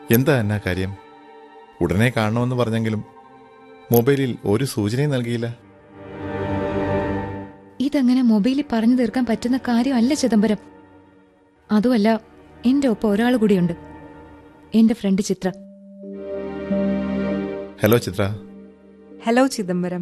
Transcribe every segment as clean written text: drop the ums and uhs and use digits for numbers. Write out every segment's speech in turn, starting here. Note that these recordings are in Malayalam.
എന്താ എന്നാ കാര്യം? ഉടനെ കാണണമെന്ന് പറഞ്ഞെങ്കിലും മൊബൈലിൽ ഒരു സൂചനയും നൽകിയില്ല. ഇതങ്ങനെ മൊബൈലിൽ പറഞ്ഞു തീർക്കാൻ പറ്റുന്ന കാര്യമല്ല ചിദംബരം. അതുമല്ല, എന്റെ ഒപ്പം ഒരാൾ കൂടിയുണ്ട്, എന്റെ ഫ്രണ്ട് ചിത്ര. ഹലോ ചിത്ര. ഹലോ ചിദംബരം.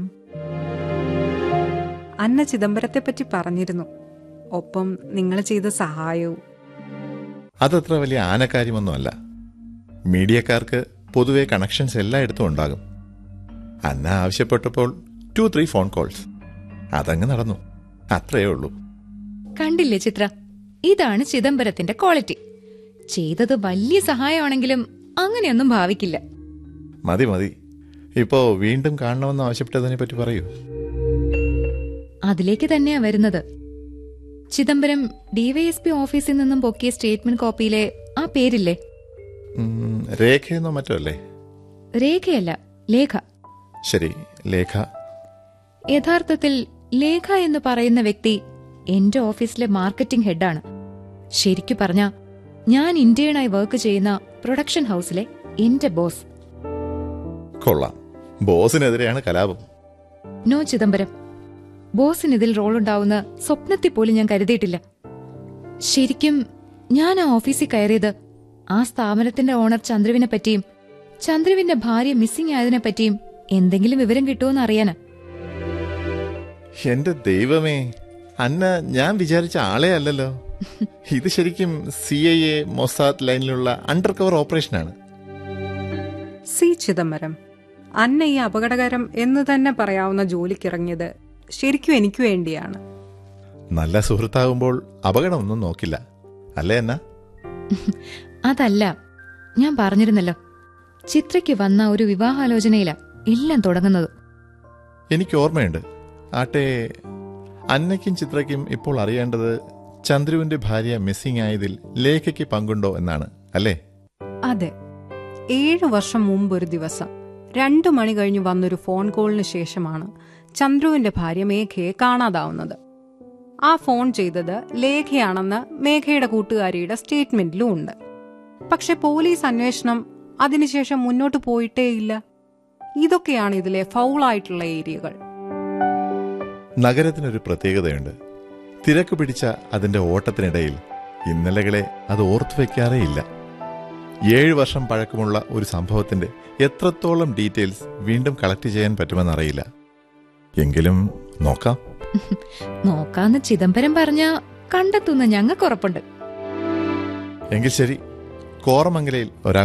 അന്ന ചിദംബരത്തെ പറ്റി പറഞ്ഞിരുന്നു, ഒപ്പം നിങ്ങൾ ചെയ്ത സഹായവും. അതത്ര വലിയ ആനക്കാര്യമൊന്നുമല്ല. മീഡിയക്കാർക്ക് പൊതുവെ കണക്ഷൻസ് എല്ലായിടത്തും ഉണ്ടാകും. അന്ന ആവശ്യപ്പെട്ടപ്പോൾ 2-3 ഫോൺ കോൾസ്, അതങ്ങ് നടന്നു, അത്രയേ ഉള്ളൂ. കണ്ടില്ലേ ചിത്ര, ഇതാണ് ചിദംബരത്തിന്റെ ക്വാളിറ്റി. ചെയ്തത് വലിയ സഹായമാണെങ്കിലും അങ്ങനെയൊന്നും ഭാവിക്കില്ല. മതി മതി, ഇപ്പോ വീണ്ടും കാണണമെന്ന് ആവശ്യപ്പെട്ടതിനെ പറ്റി പറയൂ. അതിലേക്ക് തന്നെയാ വരുന്നത്. ചിദംബരം ഡിവൈഎസ്പി ഓഫീസിൽ നിന്നും പൊക്കിയ സ്റ്റേറ്റ്മെന്റ് കോപ്പിയിലെ ആ പേരില്ലേ? രേഖയെന്നോ മറ്റോ അല്ലേ? രേഖയല്ല, ലേഖ. ശരി, ലേഖ. യഥാർത്ഥത്തിൽ ലേഖ എന്ന് പറയുന്ന വ്യക്തി എന്റെ ഓഫീസിലെ മാർക്കറ്റിംഗ് ഹെഡാണ്. ശരിക്കു പറഞ്ഞ, ഞാൻ ഇന്ത്യനായി വർക്ക് ചെയ്യുന്ന പ്രൊഡക്ഷൻ ഹൌസിലെ എന്റെ ബോസ്. കൊള്ളാം, ബോസിനെതിരെയാണ് കലാപം. നോ ചിദംബരം, ബോസിന് ഇതിൽ റോളുണ്ടാവുന്ന സ്വപ്നത്തിൽ പോലും ഞാൻ കരുതിയിട്ടില്ല. ശരിക്കും ഞാൻ ആ ഓഫീസിൽ കയറിയത് ആ സ്ഥാപനത്തിന്റെ ഓണർ ചന്ദ്രുവിനെ പറ്റിയും ചന്ദ്രുവിന്റെ ഭാര്യ മിസ്സിംഗ് ആയതിനെ പറ്റിയും എന്തെങ്കിലും വിവരം കിട്ടുമെന്ന് അറിയാനാ. എന്റെ ദൈവമേ, അന്ന ഞാൻ വിചാരിച്ച ആളെ അല്ലല്ലോ. ഇത് ശരിക്കും CIA Mossad ലൈനിലുള്ള under cover ഓപ്പറേഷനാണ്. C Chidambaram, അന്ന ഈ അപകടകരം എന്ന് തന്നെ പറയാവുന്ന ജോലിക്കിറങ്ങിയത് ശരിക്കും എനിക്ക് വേണ്ടിയാണ്. നല്ല സുഹൃത്താകുമ്പോൾ അപകടമൊന്നും നോക്കില്ല, അല്ലേ അന്ന? അതല്ല, ഞാൻ പറഞ്ഞിരുന്നല്ലോ, ചിത്രയ്ക്ക് വന്ന ഒരു വിവാഹാലോചനയിലാ എല്ലാം തുടങ്ങുന്നത്. എനിക്ക് ഓർമ്മയുണ്ട്. ആട്ടെ, അന്നയ്ക്കും ചിത്രയ്ക്കും ഇപ്പോൾ അറിയേണ്ടത് ചന്ദ്രുവിന്റെ ഭാര്യ മിസ്സിംഗ് ആയതിൽ ലേഖയ്ക്ക് പങ്കുണ്ടോ എന്നാണ്, അല്ലേ? അതെ. 7 വർഷം മുമ്പ് ഒരു ദിവസം 2 മണി കഴിഞ്ഞ് വന്നൊരു ഫോൺ കോളിന് ശേഷമാണ് ചന്ദ്രുവിന്റെ ഭാര്യ മേഘയെ കാണാതാവുന്നത്. ആ ഫോൺ ചെയ്തത് ലേഖയാണെന്ന് മേഘയുടെ കൂട്ടുകാരിയുടെ സ്റ്റേറ്റ്മെന്റിലും ഉണ്ട്. പക്ഷെ പോലീസ് അന്വേഷണം അതിനുശേഷം മുന്നോട്ട് പോയിട്ടേയില്ല. ഇതൊക്കെയാണ് ഇതിലെ ഫൗളായിട്ടുള്ള ഏരിയകൾ. നഗരത്തിനൊരു പ്രത്യേകതയുണ്ട്. തിരക്ക് പിടിച്ച അതിന്റെ ഓട്ടത്തിനിടയിൽ ഇന്നലകളെ അത് ഓർത്തുവെക്കാറേയില്ല. 7 വർഷം പഴക്കമുള്ള ഒരു സംഭവത്തിന്റെ എത്രത്തോളം ഡീറ്റെയിൽസ് വീണ്ടും കളക്ട് ചെയ്യാൻ പറ്റുമെന്നറിയില്ല. എങ്കിലും നോക്കാന്ന് ചിദംബരം പറഞ്ഞ കണ്ടെത്തുന്ന ഞങ്ങൾക്ക് ഉറപ്പുണ്ട്. എങ്കിൽ ശരി, കോറമംഗലയിൽ ഒരാൾ